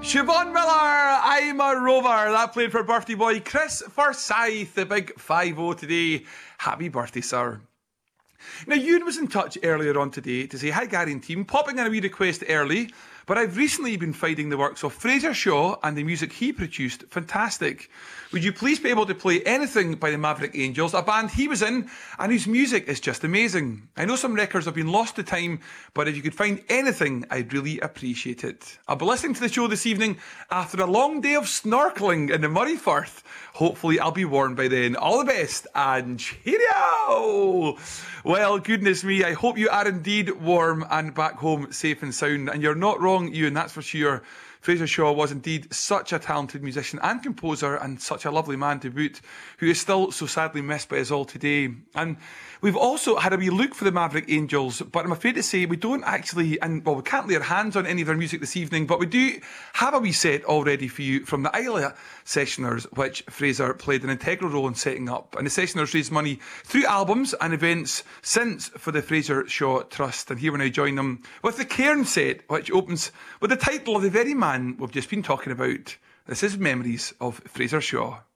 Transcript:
Siobhan Miller, I'm a Rover. That played for birthday boy Chris Forsyth, the big 5-0 today. Happy birthday, sir. Now, Ewan was in touch earlier on today to say, hi Gary and team, popping in a wee request early, but I've recently been finding the works of Fraser Shaw and the music he produced fantastic. Would you please be able to play anything by the Maverick Angels, a band he was in and whose music is just amazing? I know some records have been lost to time, but if you could find anything, I'd really appreciate it. I'll be listening to the show this evening after a long day of snorkelling in the Moray Firth. Hopefully I'll be warm by then. All the best and cheerio! Well, goodness me, I hope you are indeed warm and back home safe and sound. And you're not wrong, Ewan, that's for sure. Fraser Shaw was indeed such a talented musician and composer and such a lovely man to boot, who is still so sadly missed by us all today. And we've also had a wee look for the Maverick Angels, but I'm afraid to say we don't actually, we can't lay our hands on any of their music this evening, but we do have a wee set already for you from the Isla Sessioners, which Fraser played an integral role in setting up. And the Sessioners raised money through albums and events since for the Fraser Shaw Trust. And here we now join them with the Cairn set, which opens with the title of the very man we've just been talking about. This is Memories of Fraser Shaw.